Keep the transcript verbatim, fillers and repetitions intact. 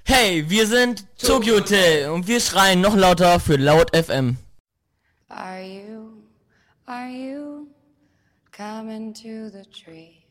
Hey, wir sind Tokyo Hotel und wir schreien noch lauter für Laut F M. Are you, are you coming to the tree?